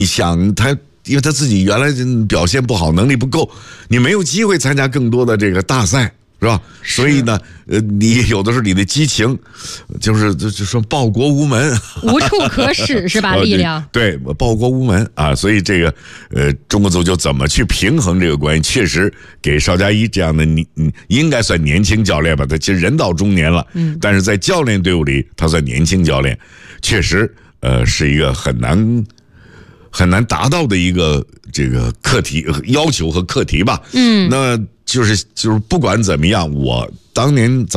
你想他。因为他自己原来表现不好，能力不够，你没有机会参加更多的这个大赛，是吧？所以呢，你有的时候你的激情，就说报国无门， 无处可使是吧？力量对，报国无门啊，所以这个中国足球怎么去平衡这个关系，确实给邵佳一这样的你应该算年轻教练吧？他其实人到中年了，但是在教练队伍里他算年轻教练，确实是一个很难达到的一个这个课题要求和课题吧。那就是不管怎么样，我当年